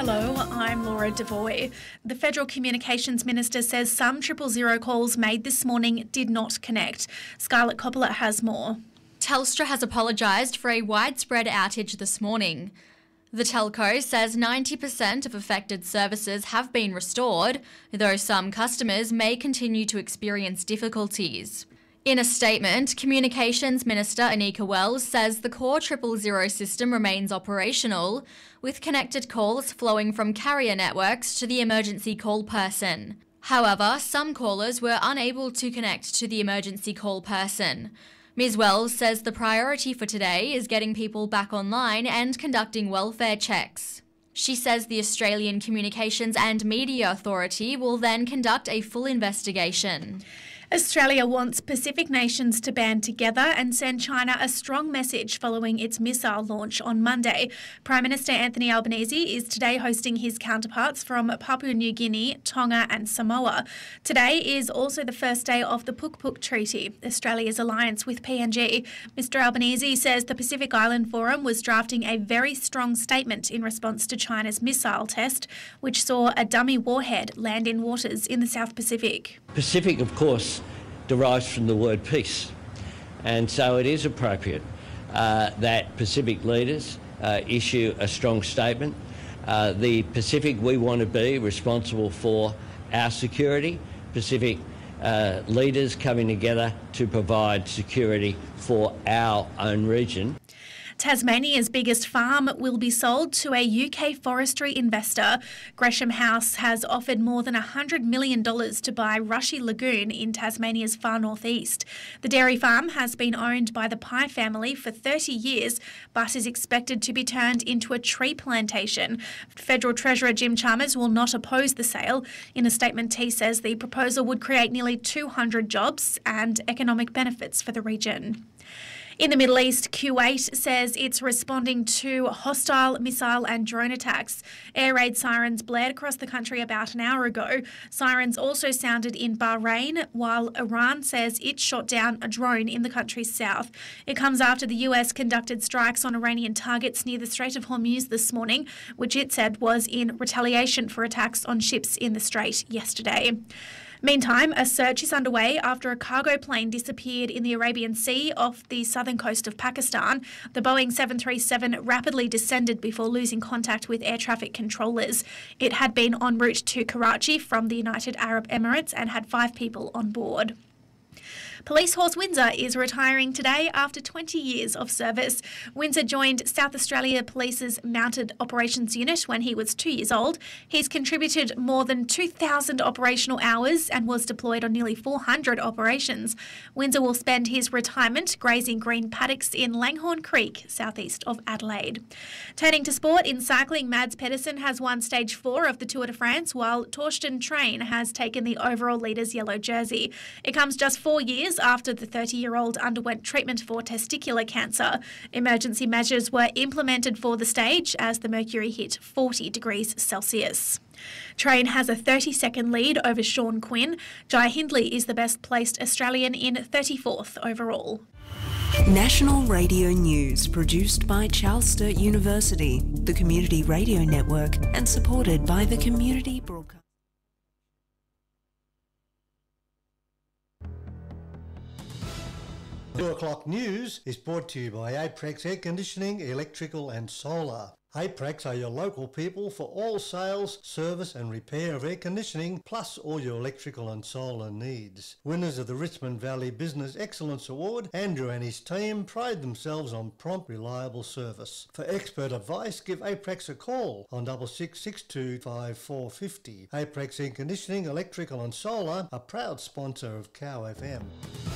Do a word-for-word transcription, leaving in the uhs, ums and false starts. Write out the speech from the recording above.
Hello, I'm Laura Devoy. The Federal Communications Minister says some triple zero calls made this morning did not connect. Scarlett Coppola has more. Telstra has apologised for a widespread outage this morning. The telco says ninety percent of affected services have been restored, though some customers may continue to experience difficulties. In a statement, Communications Minister Anika Wells says the core triple zero system remains operational, with connected calls flowing from carrier networks to the emergency call person. However, some callers were unable to connect to the emergency call person. Miz Wells says the priority for today is getting people back online and conducting welfare checks. She says the Australian Communications and Media Authority will then conduct a full investigation. Australia wants Pacific nations to band together and send China a strong message following its missile launch on Monday. Prime Minister Anthony Albanese is today hosting his counterparts from Papua New Guinea, Tonga and Samoa. Today is also the first day of the Pukpuk Treaty, Australia's alliance with P N G. Mister Albanese says the Pacific Island Forum was drafting a very strong statement in response to China's missile test, which saw a dummy warhead land in waters in the South Pacific. Pacific, of course, derives from the word peace, and so it is appropriate uh, that Pacific leaders uh, issue a strong statement. Uh, the Pacific we want to be responsible for our security, Pacific uh, leaders coming together to provide security for our own region. Tasmania's biggest farm will be sold to a U K forestry investor. Gresham House has offered more than one hundred million dollars to buy Rushy Lagoon in Tasmania's far northeast. The dairy farm has been owned by the Pye family for thirty years, but is expected to be turned into a tree plantation. Federal Treasurer Jim Chalmers will not oppose the sale. In a statement, he says the proposal would create nearly two hundred jobs and economic benefits for the region. In the Middle East, Kuwait says it's responding to hostile missile and drone attacks. Air raid sirens blared across the country about an hour ago. Sirens also sounded in Bahrain, while Iran says it shot down a drone in the country's south. It comes after the U S conducted strikes on Iranian targets near the Strait of Hormuz this morning, which it said was in retaliation for attacks on ships in the strait yesterday. Meantime, a search is underway after a cargo plane disappeared in the Arabian Sea off the southern coast of Pakistan. The Boeing seven thirty-seven rapidly descended before losing contact with air traffic controllers. It had been en route to Karachi from the United Arab Emirates and had five people on board. Police Horse Windsor is retiring today after twenty years of service. Windsor joined South Australia Police's Mounted Operations Unit when he was two years old. He's contributed more than two thousand operational hours and was deployed on nearly four hundred operations. Windsor will spend his retirement grazing green paddocks in Langhorne Creek, southeast of Adelaide. Turning to sport, in cycling, Mads Pedersen has won stage four of the Tour de France, while Torsten Train has taken the overall leader's yellow jersey. It comes just four years after the thirty-year-old underwent treatment for testicular cancer. Emergency measures were implemented for the stage as the mercury hit forty degrees Celsius. Train has a thirty-second lead over Sean Quinn. Jai Hindley is the best-placed Australian in thirty-fourth overall. National Radio News, produced by Charles Sturt University, the Community Radio Network, and supported by the Community Broadcast. two o'clock news is brought to you by Aprex Air Conditioning, Electrical and Solar. Aprex are your local people for all sales, service and repair of air conditioning, plus all your electrical and solar needs. Winners of the Richmond Valley Business Excellence Award, Andrew and his team pride themselves on prompt, reliable service. For expert advice, give Aprex a call on double six six two five four five zero. Aprex Air Conditioning, Electrical and Solar, a proud sponsor of Cow F M.